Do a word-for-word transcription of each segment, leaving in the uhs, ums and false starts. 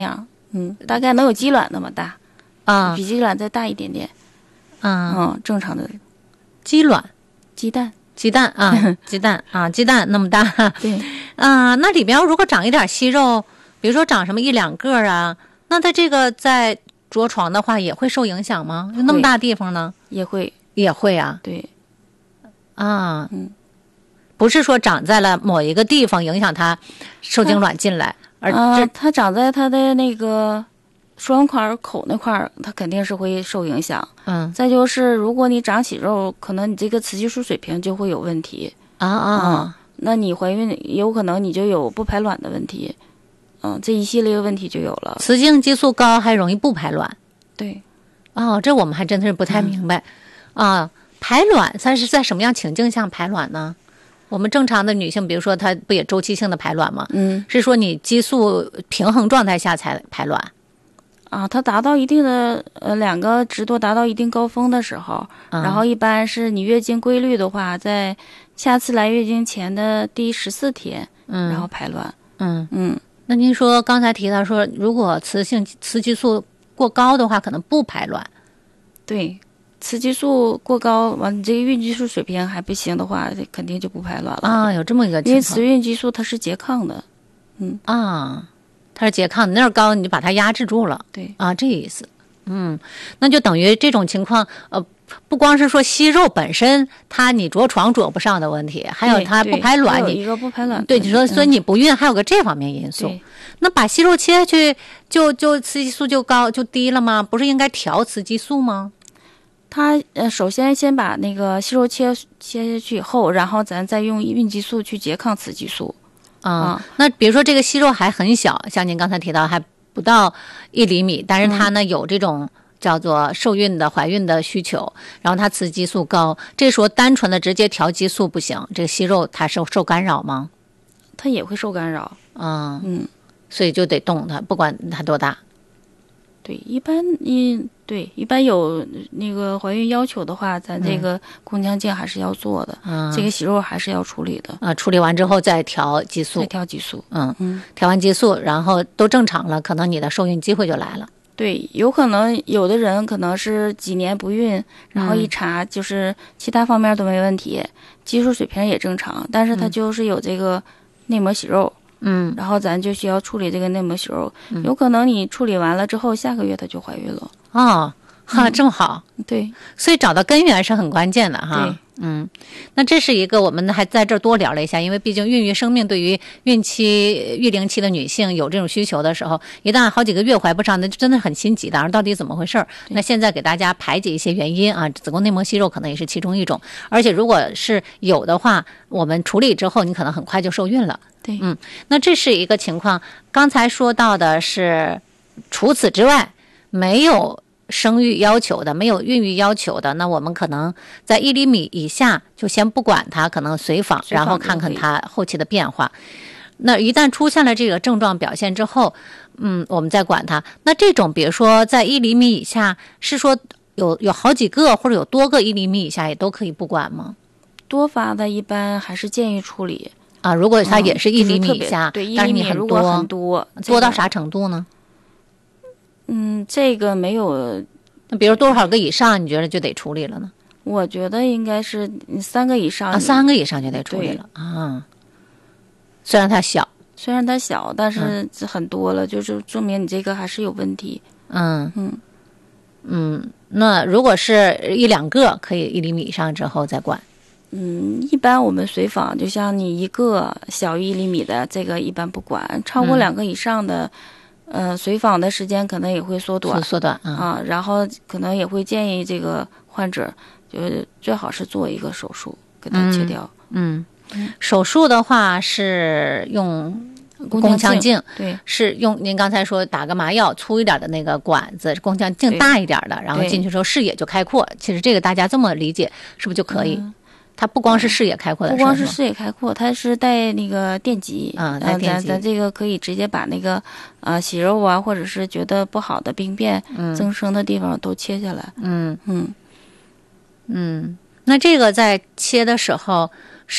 样，嗯，大概能有鸡卵那么大啊，比鸡卵再大一点点， 啊， 嗯，正常的鸡卵， 鸡蛋， 鸡蛋啊，鸡蛋啊，鸡蛋那么大， 对， 啊，那里边如果长一点息肉，比如说长什么一两个啊，那它这个在着床的话也会受影响吗？那么大地方呢？ 也会， 也会啊， 对， 啊， 嗯。 不是说长在了某一个地方影响它受精卵进来，而啊，它长在它的那个双管口那块儿，它肯定是会受影响。 嗯， 再就是如果你长息肉，可能你这个雌激素水平就会有问题啊啊、 嗯，那你怀孕有可能你就有不排卵的问题，嗯，这一系列问题就有了。 雌性激素高还容易不排卵， 对， 哦，这我们还真的是不太明白、嗯、啊。排卵它是在什么样情境下排卵呢？我们正常的女性，比如说她不也周期性的排卵吗？ 嗯， 是说你激素平衡状态下才排卵啊？它达到一定的呃两个值多达到一定高峰的时候、嗯，然后一般是你月经规律的话，在下次来月经前的第十四天，嗯，然后排卵。 嗯嗯， 那您说刚才提到说，如果雌性雌激素过高的话，可能不排卵。 对。雌激素过高，完你这个孕激素水平还不行的话，这肯定就不排卵了啊。有这么一个情况， 因为雌孕激素它是拮抗的，嗯啊，它是拮抗的，那儿高你就把它压制住了， 对啊，这意思。嗯，那就等于这种情况，呃，不光是说息肉本身它你着床着不上的问题，还有它不排卵，你一个不排卵， 对，你说所以你不孕还有个这方面因素。 嗯、 那把息肉切下去，就就雌激素就高就低了吗？不是应该调雌激素吗？ 它呃，首先先把那个息肉切切下去以后，然后咱再用孕激素去拮抗雌激素。 啊、嗯，那比如说这个息肉还很小，像您刚才提到还不到一厘米，但是它呢、嗯、有这种叫做受孕的怀孕的需求，然后它雌激素高，这时候单纯的直接调激素不行，这个息肉它受受干扰吗？ 它也会受干扰。 嗯嗯， 所以就得动它，不管它多大。 对，一般一对一般有那个怀孕要求的话，咱这个宫腔镜还是要做的，嗯、这个息肉还是要处理的。 啊，处理完之后再调激素， 再调激素。 嗯嗯，调完激素，然后都正常了，可能你的受孕机会就来了。 对，有可能有的人可能是几年不孕，然后一查就是其他方面都没问题，激素水平也正常，但是他就是有这个内膜息肉。 嗯， 然后咱就需要处理这个内膜息肉、嗯，有可能你处理完了之后，下个月她就怀孕了。 哦，哈，这么好。 嗯、对， 所以找到根源是很关键的哈。 对， 嗯，那这是一个我们还在这儿多聊了一下，因为毕竟孕育生命对于孕期、育龄期的女性有这种需求的时候，一旦好几个月怀不上，那就真的很心急的。而到底怎么回事？那现在给大家排解一些原因啊，子宫内膜息肉可能也是其中一种。而且如果是有的话，我们处理之后，你可能很快就受孕了。 对， 嗯，那这是一个情况。刚才说到的是，除此之外没有生育要求的，没有孕育要求的，那我们可能在一厘米以下就先不管它，可能随访，然后看看它后期的变化。那一旦出现了这个症状表现之后，嗯，我们再管它。那这种比如说在一厘米以下，是说有有好几个或者有多个一厘米以下也都可以不管吗？ 多发的一般还是建议处理。 啊，如果它也是一厘米以下， 嗯、对， 但是你很多，如果很多， 多到啥程度呢？ 嗯，这个没有， 那比如多少个以上，你觉得就得处理了呢？ 我觉得应该是三个以上， 啊，三个以上就得处理了啊。虽然它小， 虽然它小，但是很多了，嗯、就是证明你这个还是有问题。 嗯嗯嗯，那如果是一两个，可以一厘米以上之后再管。 嗯，一般我们随访，就像你一个小于一厘米的，这个一般不管，超过两个以上的，嗯、呃，随访的时间可能也会缩短， 缩短、嗯、 啊，然后可能也会建议这个患者，就是最好是做一个手术，给它切掉。 嗯，嗯手术的话是用宫腔镜， 对， 是用您刚才说打个麻药粗一点的那个管子，宫腔镜大一点的，然后进去之后视野就开阔。其实这个大家这么理解是不是就可以？嗯，它不光是视野开阔的， 不光是视野开阔，它是带那个电极啊，带电极。 咱咱这个可以直接把那个呃息肉啊，或者是觉得不好的病变、嗯、增生的地方都切下来。 嗯嗯嗯，那这个在切的时候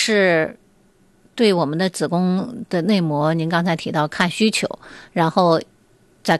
是对我们的子宫的内膜，您刚才提到看需求，然后